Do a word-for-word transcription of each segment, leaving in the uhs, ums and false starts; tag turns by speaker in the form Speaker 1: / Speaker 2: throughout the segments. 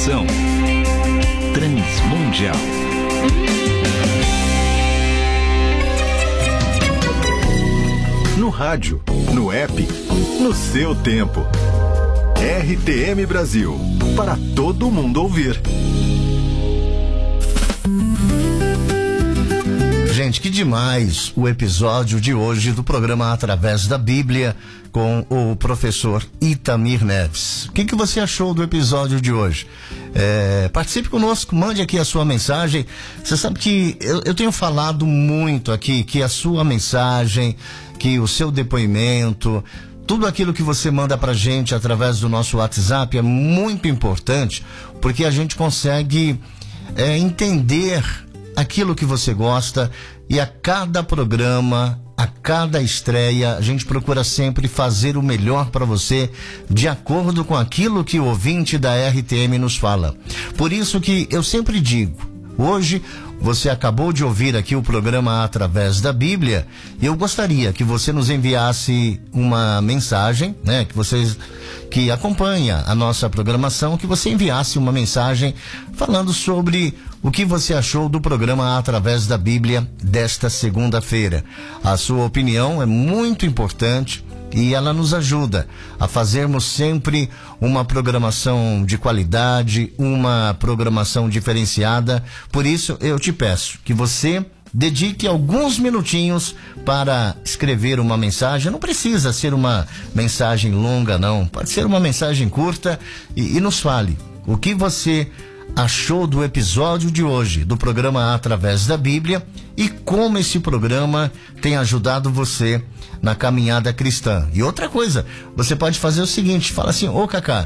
Speaker 1: Informação Transmundial. No rádio, no app, no seu tempo. R T M Brasil, para todo mundo ouvir.
Speaker 2: Gente, que demais o episódio de hoje do programa Através da Bíblia com o professor Itamir Neves. O que, que você achou do episódio de hoje? É, participe conosco, mande aqui a sua mensagem. Você sabe que eu, eu tenho falado muito aqui que a sua mensagem, que o seu depoimento, tudo aquilo que você manda pra gente através do nosso WhatsApp é muito importante, porque a gente consegue é, entender aquilo que você gosta, e a cada programa, a cada estreia, a gente procura sempre fazer o melhor para você, de acordo com aquilo que o ouvinte da R T M nos fala. Por isso que eu sempre digo, hoje você acabou de ouvir aqui o programa Através da Bíblia, e eu gostaria que você nos enviasse uma mensagem, né, que vocês que acompanha a nossa programação, que você enviasse uma mensagem falando sobre o que você achou do programa Através da Bíblia desta segunda-feira. A sua opinião é muito importante e ela nos ajuda a fazermos sempre uma programação de qualidade, uma programação diferenciada. Por isso, eu te peço que você dedique alguns minutinhos para escrever uma mensagem. Não precisa ser uma mensagem longa, não. Pode ser uma mensagem curta e, e nos fale o que você achou do episódio de hoje do programa Através da Bíblia e como esse programa tem ajudado você na caminhada cristã. E outra coisa, você pode fazer o seguinte, fala assim: ô Cacá,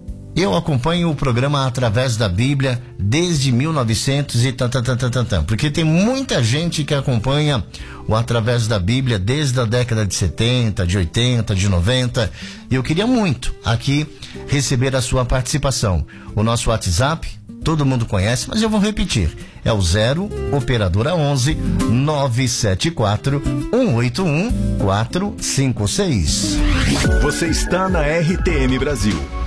Speaker 2: eu acompanho o programa Através da Bíblia desde mil e novecentos e tan, tan, tan, tan, tan, porque tem muita gente que acompanha o Através da Bíblia desde a década de setenta, de oitenta, de noventa, e eu queria muito aqui receber a sua participação. O nosso WhatsApp todo mundo conhece, mas eu vou repetir. É o zero operadora onze nove sete quatro um oito um quatro cinco seis.
Speaker 1: Você está na R T M Brasil,